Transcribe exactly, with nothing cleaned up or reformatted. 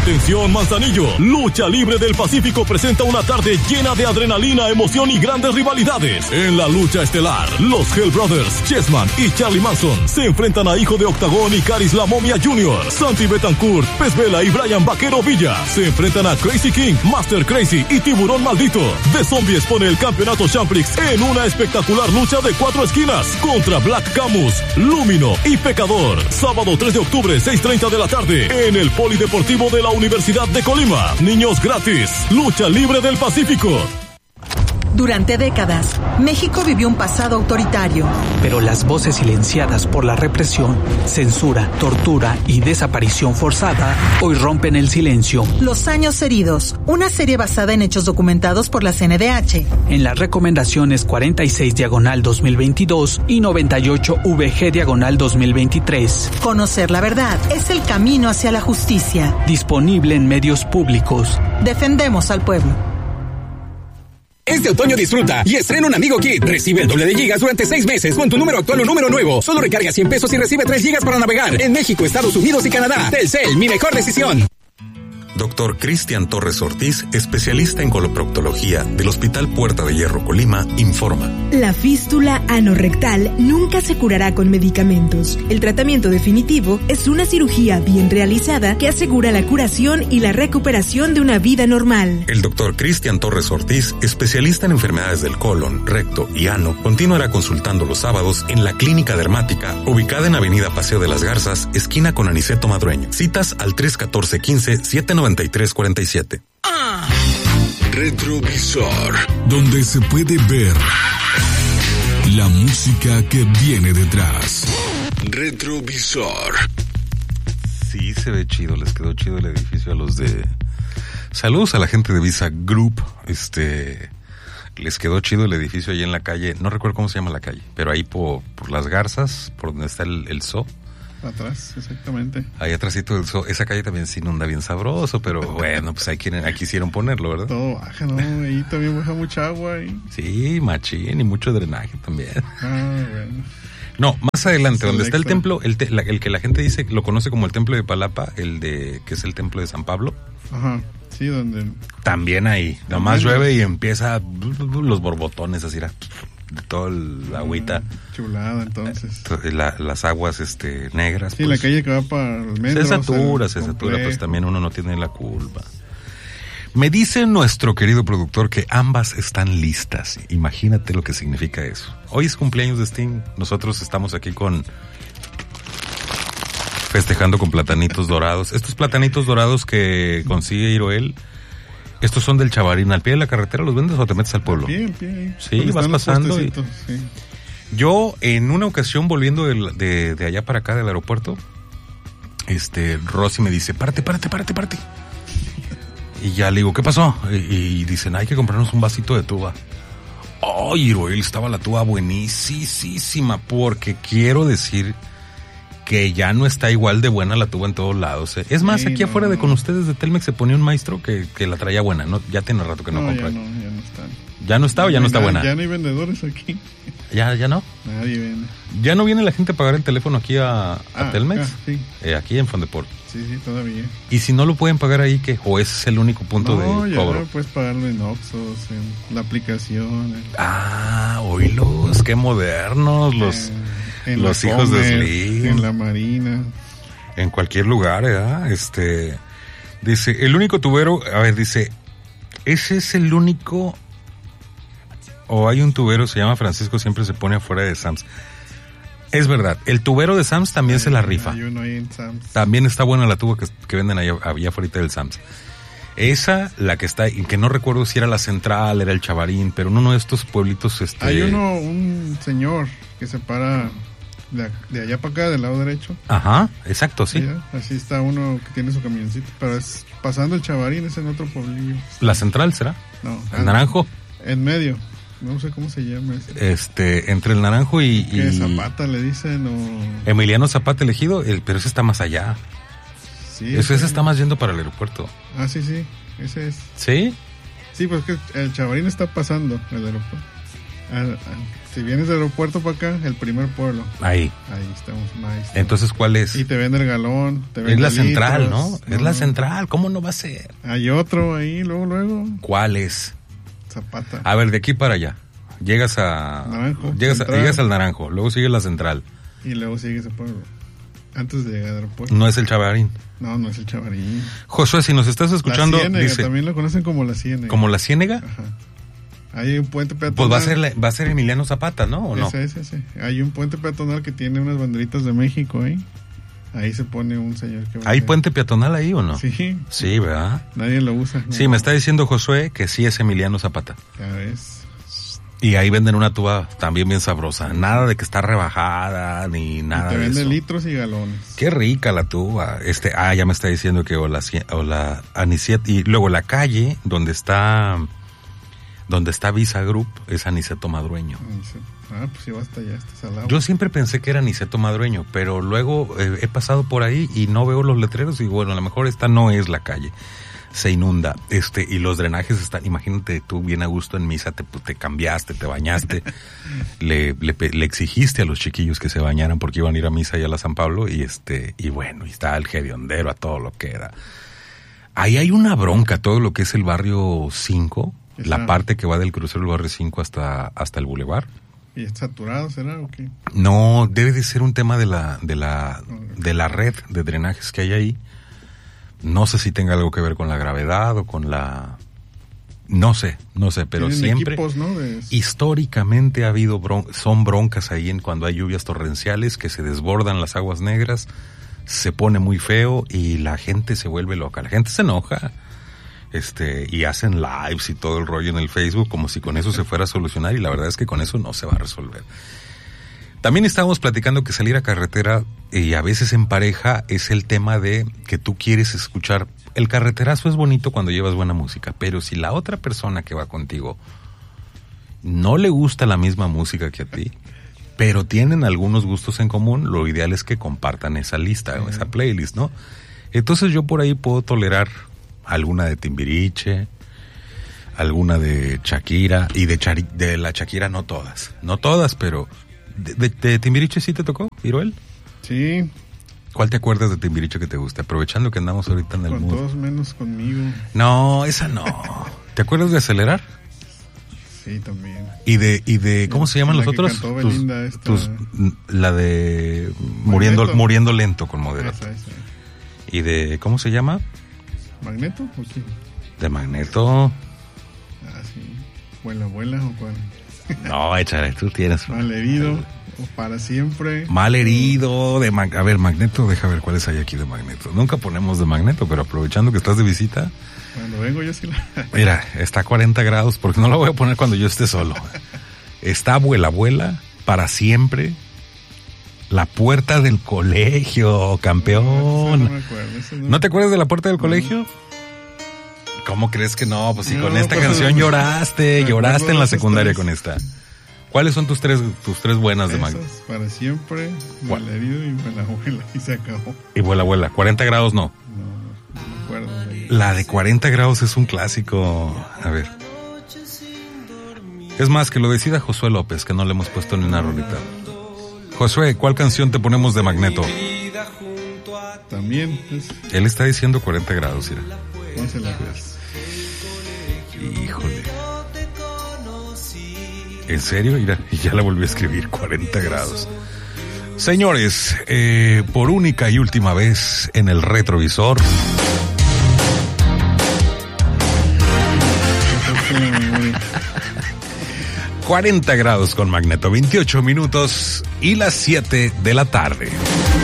Atención Manzanillo, Lucha Libre del Pacífico presenta una tarde llena de adrenalina, emoción y grandes rivalidades. En la lucha estelar, los Hell Brothers, Chessman y Charlie Manson se enfrentan a Hijo de Octagón y Caris la Momia junior Santi Betancourt, Pez Vela y Brian Vaquero Villa se enfrentan a Crazy King, Master Crazy y Tiburón Maldito. The Zombies pone el campeonato Champrix en una espectacular lucha de cuatro esquinas contra Black Camus, Lumino y Pecador. Sábado tres de octubre, seis treinta de la tarde, en el Polideportivo de la Universidad de Colima. Niños gratis. Lucha Libre del Pacífico. Durante décadas, México vivió un pasado autoritario. Pero las voces silenciadas por la represión, censura, tortura y desaparición forzada hoy rompen el silencio. Los años heridos, una serie basada en hechos documentados por la C N D H. En las recomendaciones cuarenta y seis diagonal dos mil veintidós y noventa y ocho V G diagonal dos mil veintitrés. Conocer la verdad es el camino hacia la justicia. Disponible en medios públicos. Defendemos al pueblo. Este otoño disfruta y estrena un Amigo Kit. Recibe el doble de gigas durante seis meses con tu número actual o número nuevo. Solo recarga cien pesos y recibe tres gigas para navegar en México, Estados Unidos y Canadá. Telcel, mi mejor decisión. Doctor Cristian Torres Ortiz, especialista en coloproctología del Hospital Puerta de Hierro Colima, informa. La fístula anorrectal nunca se curará con medicamentos. El tratamiento definitivo es una cirugía bien realizada que asegura la curación y la recuperación de una vida normal. El doctor Cristian Torres Ortiz, especialista en enfermedades del colon, recto y ano, continuará consultando los sábados en la Clínica Dermática, ubicada en Avenida Paseo de las Garzas, esquina con Aniceto Madrueño. Citas al tres uno cuatro, uno cinco, siete nueve tres cuatro siete. Ah. Retrovisor, donde se puede ver la música que viene detrás. Retrovisor. Sí, se ve chido, les quedó chido el edificio a los de... Saludos a la gente de Visa Group, este... Les quedó chido el edificio ahí en la calle, no recuerdo cómo se llama la calle, pero ahí por, por las Garzas, por donde está el, el zoo. Atrás, exactamente. Ahí atrásito del zoo. Esa calle también se inunda bien sabroso, pero bueno, pues ahí quieren, ahí quisieron ponerlo, ¿verdad? Todo baja, ¿no? Ahí también baja mucha agua. Y... Sí, machín, y mucho drenaje también. Ah, bueno. No, más adelante, Selecto. donde está el templo, el, te, la, el que la gente dice, lo conoce como el templo de Palapa, el de, que es el templo de San Pablo. Ajá, sí, donde... También ahí, nomás llueve y empieza los borbotones así, de todo el agüita. Chulada, entonces. La, las aguas este negras. Sí, pues, la calle que va para el metro. Se satura, se satura, pues también uno no tiene la culpa. Me dice nuestro querido productor que ambas están listas. Imagínate lo que significa eso. Hoy es cumpleaños de Sting. Nosotros estamos aquí con... festejando con platanitos dorados. Estos platanitos dorados que consigue Iroel... Estos son del Chavarín, al pie de la carretera, ¿los vendes o te metes al pueblo? Al pie, al pie. Sí, vas pasando. Y... sí. Yo, en una ocasión, volviendo de, de, de allá para acá del aeropuerto, este, Rosy me dice, párate, párate, párate, párate. Y ya le digo, ¿qué pasó? Y, y dicen, hay que comprarnos un vasito de tuba. Oh, Iroel, estaba la tuba buenísima, porque quiero decir que ya no está igual de buena la tuba en todos lados. ¿eh? Es más, sí, aquí no, afuera de no. con ustedes de Telmex se ponía un maestro que, que la traía buena, ¿no? Ya tiene rato que no, no compra. Ya no, ya no están. ¿Ya no está o ya no está ya, buena? Ya no hay vendedores aquí. ¿Ya, ya no? Nadie vende. ¿Ya no viene la gente a pagar el teléfono aquí a, a Ah, Telmex? ah, sí. Eh, aquí en Fondeport. Sí, sí, todavía. ¿Y si no lo pueden pagar ahí, qué? ¿O ese es el único punto no, de ya cobro? puedes pagarlo en Oxxos, en la aplicación. En... Ah, oílos, qué modernos los... Eh, En Los la hijos Comer, de Slim. En la Marina. En cualquier lugar, ¿verdad? Este, dice, el único tubero, a ver, dice, ese es el único, o hay un tubero, se llama Francisco, siempre se pone afuera de Sam's. Es verdad, el tubero de Sam's también hay, se la rifa. Hay uno ahí en Sam's. También está buena la tuba que, que venden allá, allá afuera del Sam's. Esa, la que está, que no recuerdo si era la Central, era el Chavarín, pero en uno de estos pueblitos, este... Hay uno, un señor que se para... De, de allá para acá, del lado derecho. Ajá, exacto, sí. Allá, así está uno que tiene su camioncito. Pero es pasando el Chavarín, es en otro pueblillo. ¿La Central será? No. ¿El ah, Naranjo? En medio. No sé cómo se llama ese. Este, entre el Naranjo y... Que y... Zapata le dicen o... Emiliano Zapata elegido, el, pero ese está más allá. Sí. Ese, ese está más yendo para el aeropuerto. Ah, sí, sí. Ese es. ¿Sí? Sí, pues que el Chavarín está pasando el aeropuerto. A, a, si vienes del aeropuerto para acá, el primer pueblo. Ahí. Ahí estamos, maestro. Entonces, ¿cuál es? Y te vende el galón. Te vende es la litros, central, ¿no? ¿no? Es la central. ¿Cómo no va a ser? Hay otro ahí, luego, luego. ¿Cuál es? Zapata. A ver, de aquí para allá. Llegas a... Naranjo. Llegas, a, llegas al Naranjo, luego sigue la central. Y luego sigue ese pueblo. Antes de llegar al aeropuerto. No es el Chavarín. No, no es el Chavarín. Josué, si nos estás escuchando... La Ciénega, dice, también lo conocen como la Ciénega. ¿Como la Ciénega? Ajá. Hay un puente peatonal. Pues va a ser, la, va a ser Emiliano Zapata, ¿no? ¿O no? Ese, ese, ese. Hay un puente peatonal que tiene unas banderitas de México ahí. Ahí se pone un señor que va ¿Hay a puente peatonal ahí o no? Sí. Sí, ¿verdad? Nadie lo usa. ¿No? Sí, me está diciendo Josué que sí es Emiliano Zapata. Ya ves. Y ahí venden una tuba también bien sabrosa. Nada de que está rebajada ni nada y te de venden eso. litros y galones. Qué rica la tuba. Este, ah, ya me está diciendo que o la, o la Aniceto, y luego la calle donde está donde está Visa Group es Aniceto Madrueño. Ah, pues sí va hasta allá, estás al lado. Yo siempre pensé que era Aniceto Madrueño, pero luego eh, he pasado por ahí y no veo los letreros y bueno, a lo mejor esta no es la calle. Se inunda, este, y los drenajes están, imagínate tú bien a gusto en misa, te, te cambiaste, te bañaste, le, le, le exigiste a los chiquillos que se bañaran porque iban a ir a misa allá a la San Pablo, y este, y bueno, y está el hediondero a todo lo que da. Ahí hay una bronca, todo lo que es el barrio cinco, la Esa. parte que va del crucero del barrio cinco hasta, hasta el bulevar. ¿Y es saturado será o qué? No, debe de ser un tema de la, de la, de la red de drenajes que hay ahí. No sé si tenga algo que ver con la gravedad o con la... No sé, no sé, pero siempre... Equipos, ¿no? De... Históricamente ha habido... Bron... Son broncas ahí en cuando hay lluvias torrenciales que se desbordan las aguas negras, se pone muy feo y la gente se vuelve loca. La gente se enoja, este, y hacen lives y todo el rollo en el Facebook como si con eso se fuera a solucionar, y la verdad es que con eso no se va a resolver. También estábamos platicando que salir a carretera y a veces en pareja es el tema de que tú quieres escuchar. El carreterazo es bonito cuando llevas buena música, pero si la otra persona que va contigo no le gusta la misma música que a ti, pero tienen algunos gustos en común, lo ideal es que compartan esa lista o esa playlist, ¿no? Entonces yo por ahí puedo tolerar alguna de Timbiriche, alguna de Shakira, y de, Chari, de la Shakira no todas, no todas, pero... ¿De, de, de Timbiriche sí te tocó, Iruel? Sí. ¿Cuál te acuerdas de Timbiriche que te gusta? Aprovechando que andamos ahorita en el Con mood. todos menos conmigo. No, esa no. ¿Te acuerdas de Acelerar? Sí, también. Y de, y de ¿cómo se llaman la los que otros? cantó Tus, Belinda, esta... tus, la de muriendo, Magneto. muriendo lento con Moderato. Esa, esa. Y de, ¿cómo se llama? ¿Magneto o quién? De Magneto. Ah, sí. ¿Vuela, vuela o cuál? No, échale, tú tienes. Malherido o Para Siempre. Mal herido de Mag... A ver, Magneto, deja ver cuáles hay aquí de Magneto. Nunca ponemos de Magneto, pero aprovechando que estás de visita. Cuando vengo yo sí la... Mira, está a cuarenta grados, porque no la voy a poner cuando yo esté solo. Está Abuela, Abuela, Para Siempre. La Puerta del Colegio, campeón. No, no me acuerdo, eso no... ¿No te acuerdas de La Puerta del Colegio? ¿Cómo crees que no? Pues si No, con esta pues, canción lloraste, me lloraste acuerdo en la de esas secundaria tres. con esta. ¿Cuáles son tus tres, tus tres buenas de Magneto? Esas, Para Siempre, ¿Cuál? Malherido y Vuela, Vuela. Y se acabó. Y Vuela, Abuela, cuarenta grados no. No, no me acuerdo. De... La de cuarenta grados es un clásico. A ver. Es más, que lo decida Josué López, que no le hemos puesto ni una rolita. Josué, ¿cuál canción te ponemos de Magneto? También, pues, Él está diciendo cuarenta grados, mira. pónsela, pues. Híjole. ¿En serio? Mira, y ya la volví a escribir, cuarenta grados. Señores, eh, por única y última vez en el retrovisor. cuarenta grados con Magneto, veintiocho minutos y las siete de la tarde.